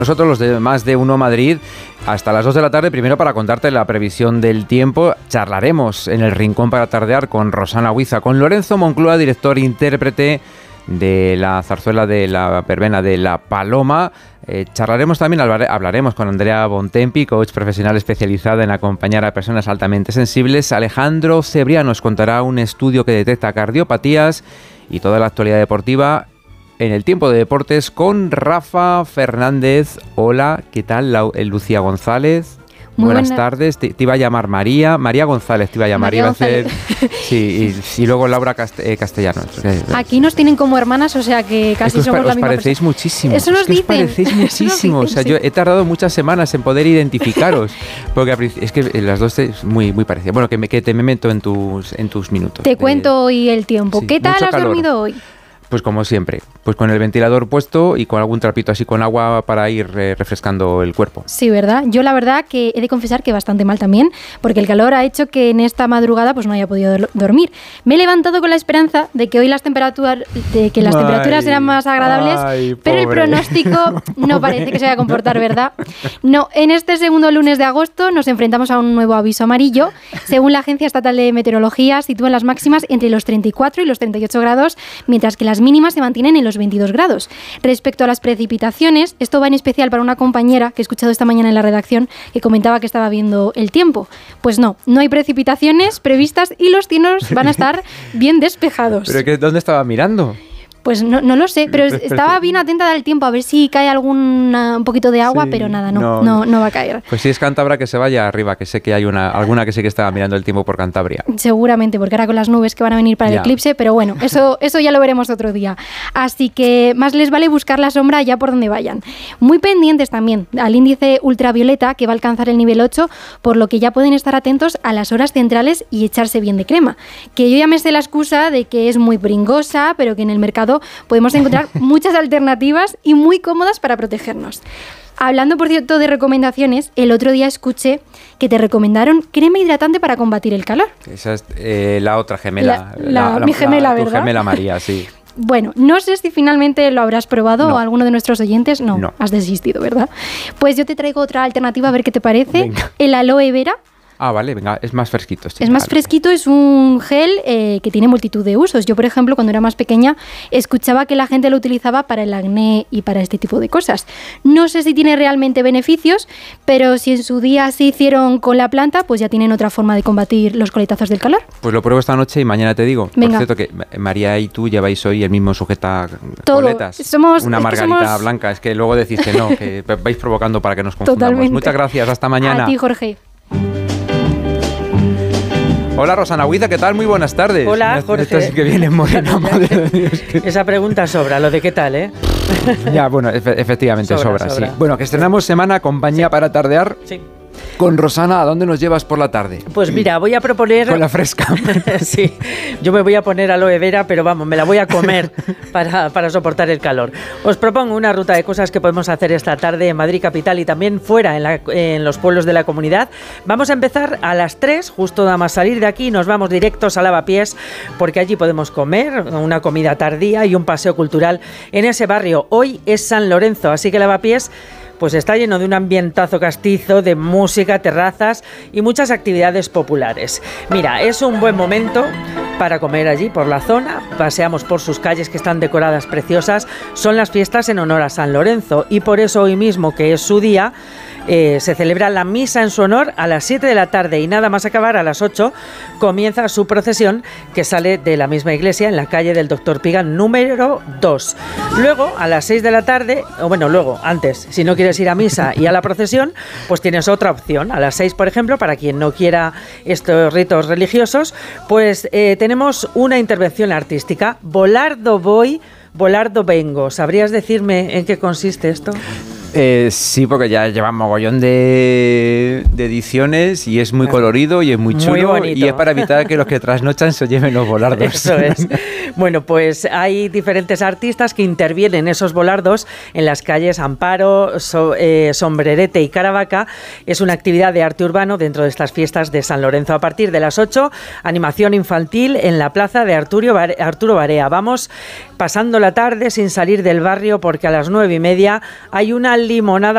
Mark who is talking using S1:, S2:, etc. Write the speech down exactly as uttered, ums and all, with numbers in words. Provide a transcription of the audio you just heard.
S1: Nosotros los de Más de Uno Madrid hasta las dos de la tarde, primero para contarte la previsión del tiempo. Charlaremos en el Rincón para Tardear con Rosana Huiza, con Lorenzo Moncloa, director e intérprete de la zarzuela de la verbena de La Paloma. Eh, charlaremos también, hablaremos con Andrea Bontempi, coach profesional especializada en acompañar a personas altamente sensibles. Alejandro Cebrián nos contará un estudio que detecta cardiopatías y toda la actualidad deportiva en el tiempo de deportes con Rafa Fernández. Hola, ¿qué tal? La, Lucía González. Muy buenas buena. tardes, te, te iba a llamar María, María González te iba a llamar, María iba a hacer, sí, y, y luego Laura Cast, eh, Castellanos.
S2: Aquí nos tienen como hermanas, o sea que casi
S1: Estos
S2: somos
S1: pa-
S2: la misma
S1: parecéis
S2: persona.
S1: muchísimo.
S2: Eso nos
S1: es que
S2: dicen.
S1: Os parecéis muchísimo,
S2: dicen,
S1: o sea,
S2: sí.
S1: yo he tardado muchas semanas en poder identificaros, porque es que las dos es muy, muy parecidas. Bueno, que, me, que te me meto en tus, en tus minutos.
S2: Te de... cuento hoy el tiempo. Sí, ¿Qué tal has calor. dormido hoy?
S1: Pues como siempre, pues con el ventilador puesto y con algún trapito así con agua para ir eh, refrescando el cuerpo.
S2: Sí, ¿verdad? Yo la verdad que he de confesar que bastante mal también, porque el calor ha hecho que en esta madrugada pues no haya podido do- dormir. Me he levantado con la esperanza de que hoy las temperaturas, de que las ay, temperaturas eran más agradables, ay, pero el pronóstico no parece que se vaya a comportar, ¿verdad? No, en este segundo lunes de agosto nos enfrentamos a un nuevo aviso amarillo. Según la Agencia Estatal de Meteorología, sitúan las máximas entre los treinta y cuatro y los treinta y ocho grados, mientras que las mínimas se mantienen en los veintidós grados. Respecto a las precipitaciones, esto va en especial para una compañera que he escuchado esta mañana en la redacción que comentaba que estaba viendo el tiempo. Pues no, no hay precipitaciones previstas y los cielos van a estar bien despejados.
S1: ¿Pero qué, dónde estaba mirando?
S2: Pues no, no lo sé, pero estaba bien atenta del tiempo a ver si cae algún un poquito de agua, sí, pero nada, no, no, no, no va a caer.
S1: Pues si es Cántabra, que se vaya arriba, que sé que hay una alguna que sí que estaba mirando el tiempo por Cantabria.
S2: Seguramente, porque ahora con las nubes que van a venir para el ya. eclipse, pero bueno, eso, eso ya lo veremos otro día. Así que más les vale buscar la sombra allá por donde vayan. Muy pendientes también al índice ultravioleta, que va a alcanzar el nivel ocho, por lo que ya pueden estar atentos a las horas centrales y echarse bien de crema. Que yo ya me sé la excusa de que es muy pringosa, pero que en el mercado podemos encontrar muchas alternativas y muy cómodas para protegernos. Hablando, por cierto, de recomendaciones, el otro día escuché que te recomendaron crema hidratante para combatir el calor.
S1: Esa es eh, la otra gemela.
S2: La, la, la, mi gemela, la, ¿verdad?
S1: Tu gemela María, sí.
S2: Bueno, no sé si finalmente lo habrás probado
S1: no.
S2: o alguno de nuestros oyentes. No, no, has desistido, ¿verdad? Pues yo te traigo otra alternativa, a ver qué te parece. Venga. El aloe vera.
S1: Ah, vale, venga, es más fresquito. Sí,
S2: es más
S1: vale.
S2: fresquito, es un gel eh, que tiene multitud de usos. Yo, por ejemplo, cuando era más pequeña, escuchaba que la gente lo utilizaba para el acné y para este tipo de cosas. No sé si tiene realmente beneficios, pero si en su día se hicieron con la planta, pues ya tienen otra forma de combatir los coletazos del calor.
S1: Pues lo pruebo esta noche y mañana te digo.
S2: Venga.
S1: Por cierto, que María y tú lleváis hoy el mismo sujeta
S2: Todo.
S1: coletas.
S2: Somos,
S1: Una
S2: es
S1: margarita
S2: somos...
S1: blanca. Es que luego decís que no, que vais provocando para que nos confundamos.
S2: Totalmente.
S1: Muchas gracias, hasta mañana.
S2: A ti, Jorge.
S1: Hola, Rosana Huiza, ¿qué tal? Muy buenas tardes.
S3: Hola, Jorge.
S1: Esto sí que viene morena, madre de Dios.
S3: Esa pregunta sobra, lo de qué tal, ¿eh?
S1: Ya, bueno, efe- efectivamente sobra,
S3: Sobra, sobra.
S1: sí. Bueno, que estrenamos semana, compañía
S3: Sí.
S1: para tardear.
S3: Sí.
S1: Con Rosana, ¿a dónde nos llevas por la tarde?
S3: Pues mira, voy a proponer...
S1: Con la fresca.
S3: Sí, yo me voy a poner aloe vera, pero vamos, me la voy a comer para, para soportar el calor. Os propongo una ruta de cosas que podemos hacer esta tarde en Madrid capital y también fuera, en, la, en los pueblos de la comunidad. Vamos a empezar a las tres, justo nada más salir de aquí, nos vamos directos a Lavapiés, porque allí podemos comer una comida tardía y un paseo cultural en ese barrio. Hoy es San Lorenzo, así que Lavapiés pues está lleno de un ambientazo castizo, de música, terrazas y muchas actividades populares. Mira, es un buen momento para comer allí por la zona. Paseamos por sus calles que están decoradas preciosas. Son las fiestas en honor a San Lorenzo y por eso hoy mismo, que es su día, eh, se celebra la misa en su honor a las siete de la tarde y nada más acabar a las ocho comienza su procesión que sale de la misma iglesia en la calle del Doctor Pigan número dos. Luego a las seis de la tarde, o bueno, luego antes, si no quieres ir a misa y a la procesión, pues tienes otra opción. A las seis, por ejemplo, para quien no quiera estos ritos religiosos, pues eh, tenemos una intervención artística. Volardo voy, volardo vengo. ¿Sabrías decirme en qué consiste esto?
S1: Eh, sí, porque ya lleva mogollón de, de ediciones y es muy colorido y es muy chulo,
S3: muy bonito.
S1: Y es para evitar que los que trasnochan se lleven los volardos.
S3: Eso es. Bueno, pues hay diferentes artistas que intervienen esos volardos en las calles Amparo, so, eh, Sombrerete y Caravaca. Es una actividad de arte urbano dentro de estas fiestas de San Lorenzo. A partir de las ocho, animación infantil en la plaza de Arturo, Arturo Barea. Vamos pasando la tarde sin salir del barrio porque a las nueve y media hay una limonada